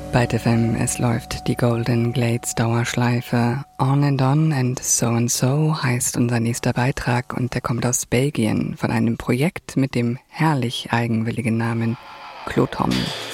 Bei FM, es läuft die Golden Glades Dauerschleife. On and So heißt unser nächster Beitrag und der kommt aus Belgien von einem Projekt mit dem herrlich eigenwilligen Namen Kloton.